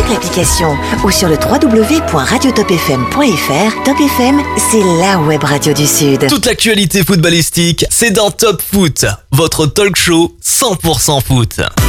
l'application ou sur le www.radiotopfm.fr. Top FM, c'est la web radio du Sud. Toute l'actualité footballistique, c'est dans Top Foot, votre talk show 100% foot.